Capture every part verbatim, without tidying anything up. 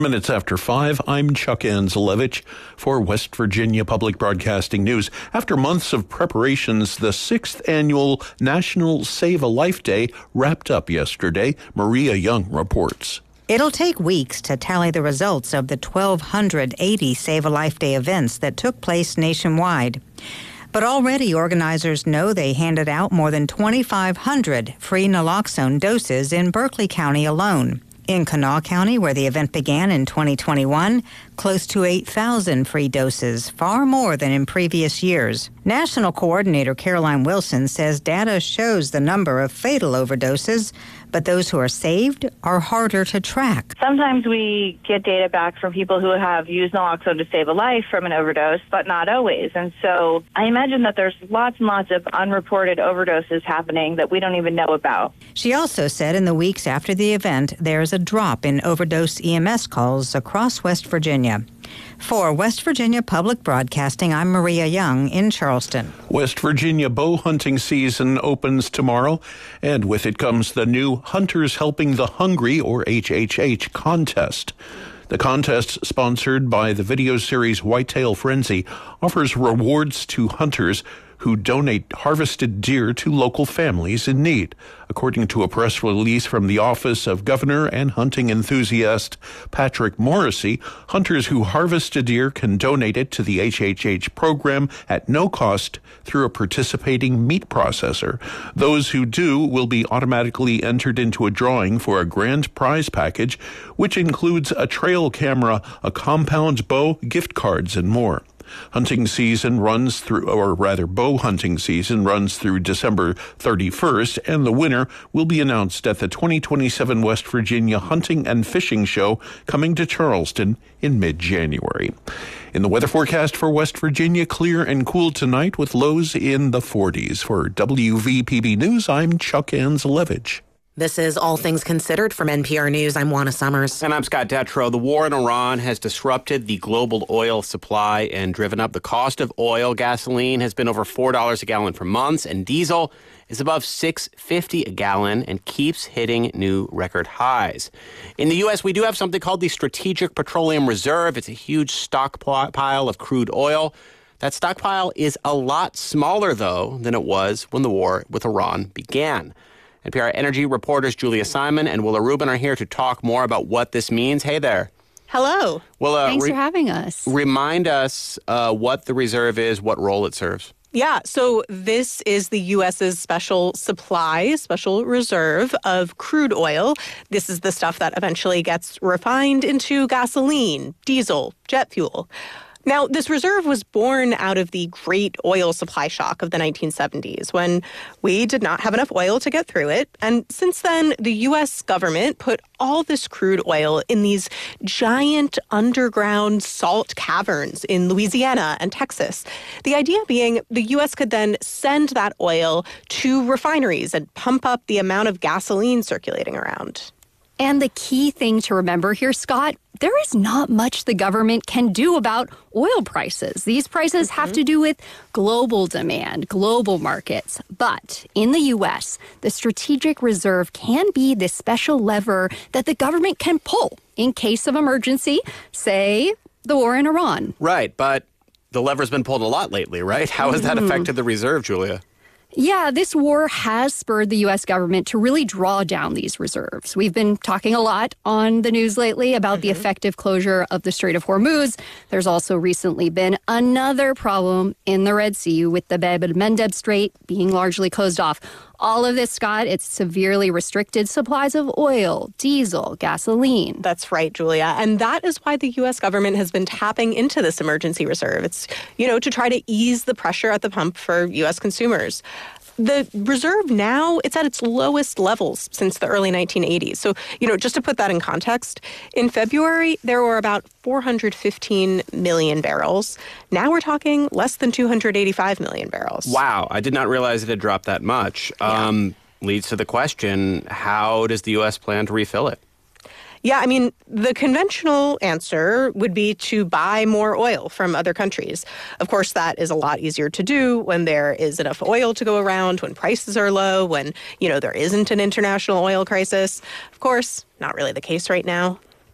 Minutes after five, I'm Chuck Anzelevich for West Virginia Public Broadcasting News. After months of preparations, the sixth annual National Save a Life Day wrapped up yesterday. Maria Young reports. It'll take weeks to tally the results of the one thousand two hundred eighty Save a Life Day events that took place nationwide. But already organizers know they handed out more than twenty-five hundred free naloxone doses in Berkeley County alone. In Kanawha County, where the event began in twenty twenty-one, close to eight thousand free doses, far more than in previous years. National Coordinator Caroline Wilson says data shows the number of fatal overdoses, but those who are saved are harder to track. Sometimes we get data back from people who have used naloxone to save a life from an overdose, but not always. And so I imagine that there's lots and lots of unreported overdoses happening that we don't even know about. She also said in the weeks after the event, there's a drop in overdose E M S calls across West Virginia. For West Virginia Public Broadcasting, I'm Maria Young in Charleston. West Virginia bow hunting season opens tomorrow, and with it comes the new Hunters Helping the Hungry, or H H H, contest. The contest, sponsored by the video series Whitetail Frenzy, offers rewards to hunters who donate harvested deer to local families in need. According to a press release from the office of Governor and hunting enthusiast Patrick Morrissey, hunters who harvest a deer can donate it to the H H H program at no cost through a participating meat processor. Those who do will be automatically entered into a drawing for a grand prize package, which includes a trail camera, a compound bow, gift cards, and more. Hunting season runs through, or rather bow hunting season runs through December thirty-first, and the winner will be announced at the twenty twenty-seven West Virginia Hunting and Fishing Show coming to Charleston in mid-January. In the weather forecast for West Virginia, clear and cool tonight with lows in the forties. For W V P B News, I'm Chuck Anzelevich. This is All Things Considered from N P R News. I'm Juana Summers. And I'm Scott Detrow. The war in Iran has disrupted the global oil supply and driven up the cost of oil. Gasoline has been over four dollars a gallon for months, and diesel is above six dollars and fifty cents a gallon and keeps hitting new record highs. In the U S, we do have something called the Strategic Petroleum Reserve. It's a huge stockpile of crude oil. That stockpile is a lot smaller, though, than it was when the war with Iran began. N P R energy reporters Julia Simon and Willa Rubin are here to talk more about what this means. Hey there. Hello. Willa, Thanks re- for having us. Remind us uh, what the reserve is, what role it serves. Yeah, so this is the U S's special supply, special reserve of crude oil. This is the stuff that eventually gets refined into gasoline, diesel, jet fuel. Now, this reserve was born out of the great oil supply shock of the nineteen seventies, when we did not have enough oil to get through it. And since then, the U S government put all this crude oil in these giant underground salt caverns in Louisiana and Texas. The idea being the U S could then send that oil to refineries and pump up the amount of gasoline circulating around. And the key thing to remember here, Scott, there is not much the government can do about oil prices. These prices mm-hmm. have to do with global demand, global markets. But in the U S, the Strategic Reserve can be this special lever that the government can pull in case of emergency, say the war in Iran. Right, but the lever's been pulled a lot lately, right? How has that mm-hmm. affected the reserve, Julia? Yeah, this war has spurred the U S government to really draw down these reserves. We've been talking a lot on the news lately about mm-hmm. the effective closure of the Strait of Hormuz. There's also recently been another problem in the Red Sea with the Bab el-Mandeb Strait being largely closed off. All of this, Scott, it's severely restricted supplies of oil, diesel, gasoline. That's right, Julia. And that is why the U S government has been tapping into this emergency reserve. It's, you know, to try to ease the pressure at the pump for U S consumers. The reserve now, it's at its lowest levels since the early nineteen eighties. So, you know, just to put that in context, in February, there were about four hundred fifteen million barrels. Now we're talking less than two hundred eighty-five million barrels. Wow. I did not realize it had dropped that much. Yeah. Um, leads to the question, how does the U S plan to refill it? Yeah, I mean, the conventional answer would be to buy more oil from other countries. Of course, that is a lot easier to do when there is enough oil to go around, when prices are low, when, you know, there isn't an international oil crisis. Of course, not really the case right now.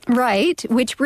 Right, which